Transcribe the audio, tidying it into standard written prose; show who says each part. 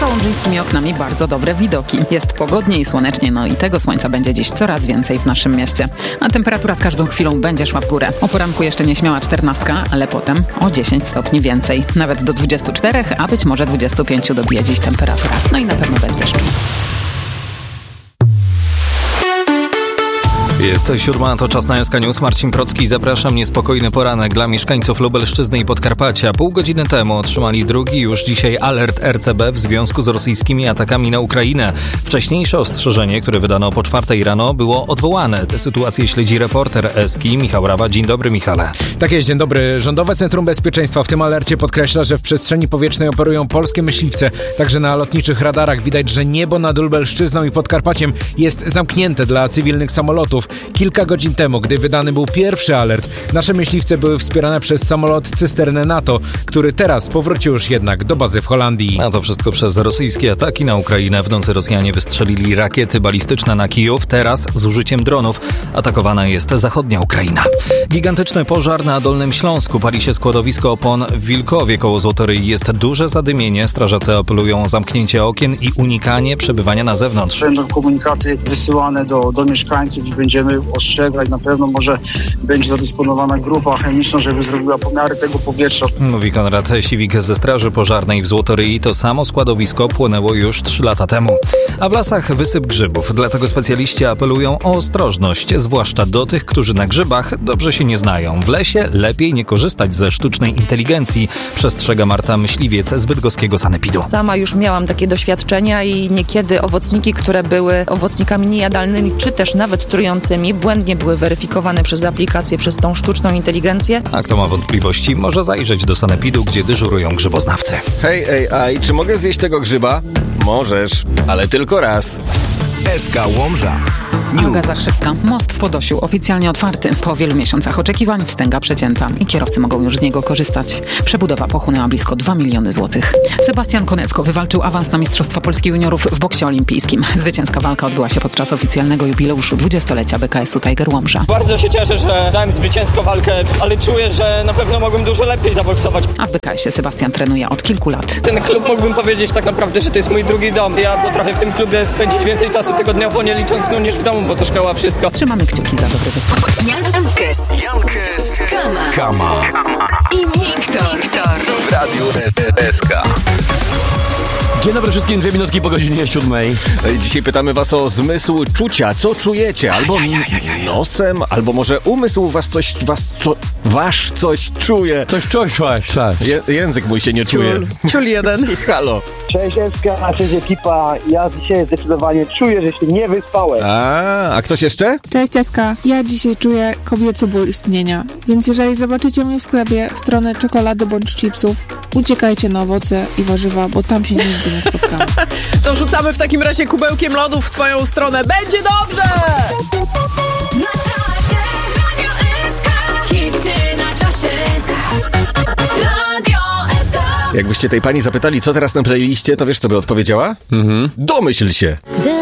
Speaker 1: Poza łomżyńskimi oknami bardzo dobre widoki. Jest pogodnie i słonecznie, no i tego słońca będzie dziś coraz więcej w naszym mieście. A temperatura z każdą chwilą będzie szła w górę. O poranku jeszcze nieśmiała 14, ale potem o 10 stopni więcej. Nawet do 24, a być może 25 dobije dziś temperatura. No i na pewno bez deszczu.
Speaker 2: Jest 7, to czas na SK News. Marcin Procki, zapraszam. Niespokojny poranek dla mieszkańców Lubelszczyzny i Podkarpacia. Pół godziny temu otrzymali drugi już dzisiaj alert RCB w związku z rosyjskimi atakami na Ukrainę. Wcześniejsze ostrzeżenie, które wydano po 4 rano, było odwołane. Tę sytuację śledzi reporter Eski Michał Rawa. Dzień dobry, Michale.
Speaker 3: Tak jest, dzień dobry. Rządowe Centrum Bezpieczeństwa w tym alercie podkreśla, że w przestrzeni powietrznej operują polskie myśliwce. Także na lotniczych radarach widać, że niebo nad Lubelszczyzną i Podkarpaciem jest zamknięte dla cywilnych samolotów. Kilka godzin temu, gdy wydany był pierwszy alert, nasze myśliwce były wspierane przez samolot cysternę NATO, który teraz powrócił już jednak do bazy w Holandii.
Speaker 2: A to wszystko przez rosyjskie ataki na Ukrainę. W nocy Rosjanie wystrzelili rakiety balistyczne na Kijów. Teraz z użyciem dronów atakowana jest zachodnia Ukraina. Gigantyczny pożar na Dolnym Śląsku. Pali się składowisko opon w Wilkowie koło Złotoryi. Jest duże zadymienie. Strażacy apelują o zamknięcie okien i unikanie przebywania na zewnątrz.
Speaker 4: Będą komunikaty wysyłane do mieszkańców i będziemy ostrzegać. Na pewno może będzie zadysponowana grupa chemiczna, żeby zrobiła pomiary tego powietrza.
Speaker 2: Mówi Konrad Siwik ze Straży Pożarnej w Złotoryi. To samo składowisko płonęło już 3 lata temu. A w lasach wysyp grzybów. Dlatego specjaliści apelują o ostrożność, zwłaszcza do tych, którzy na grzybach dobrze się nie znają. W lesie lepiej nie korzystać ze sztucznej inteligencji, przestrzega Marta Myśliwiec z bydgoskiego sanepidu.
Speaker 5: Sama już miałam takie doświadczenia i niekiedy owocniki, które były owocnikami niejadalnymi, czy też nawet trującymi, błędnie były weryfikowane przez aplikację, przez tą sztuczną inteligencję.
Speaker 2: A kto ma wątpliwości, może zajrzeć do sanepidu, gdzie dyżurują grzyboznawcy.
Speaker 6: Hej, AI, czy mogę zjeść tego grzyba? Możesz, ale tylko raz.
Speaker 7: SK Łomża.
Speaker 1: Olga Zachrzewska. Most w Podosiu oficjalnie otwarty. Po wielu miesiącach oczekiwań wstęga przecięta i kierowcy mogą już z niego korzystać. Przebudowa pochłonęła blisko 2 miliony złotych. Sebastian Konecko wywalczył awans na Mistrzostwa Polski Juniorów w boksie olimpijskim. Zwycięska walka odbyła się podczas oficjalnego jubileuszu 20-lecia BKS-u Tiger Łomża.
Speaker 8: Bardzo się cieszę, że dałem zwycięską walkę, ale czuję, że na pewno mogłem dużo lepiej zaboksować.
Speaker 1: A w BKS-ie Sebastian trenuje od kilku lat.
Speaker 8: Ten klub mógłbym powiedzieć tak naprawdę, że to jest mój drugi dom. Ja potrafię w tym klubie spędzić więcej czasu tygodniowo, nie licząc niż w domu, bo to szkoła wszystko.
Speaker 1: Trzymamy kciuki za dobry występ.
Speaker 7: Jankes, Kama
Speaker 9: i Wiktor
Speaker 7: w Radiu SK.
Speaker 10: Dzień dobry wszystkim, 2 minutki po godzinie 7.
Speaker 6: Dzisiaj pytamy was o zmysł czucia. Co czujecie? Albo nosem, albo może umysł wasz coś czuje.
Speaker 10: Coś.
Speaker 6: Język mój się nie czuje.
Speaker 5: Ciul jeden.
Speaker 6: Halo.
Speaker 11: Cześć Eska, cześć ekipa. Ja dzisiaj zdecydowanie czuję, że się nie wyspałem.
Speaker 6: A ktoś jeszcze?
Speaker 12: Cześć Eska, ja dzisiaj czuję kobiecy ból istnienia. Więc jeżeli zobaczycie mnie w sklepie w stronę czekolady bądź chipsów, uciekajcie na owoce i warzywa, bo tam się nigdy nie spotkamy.
Speaker 5: To rzucamy w takim razie kubełkiem lodów w twoją stronę. Będzie dobrze!
Speaker 9: Na czasie Radio SK. Hity na czasie. Radio SK.
Speaker 6: Jakbyście tej pani zapytali, co teraz na playliście, to wiesz, co by odpowiedziała? Domyśl się.
Speaker 9: Gdy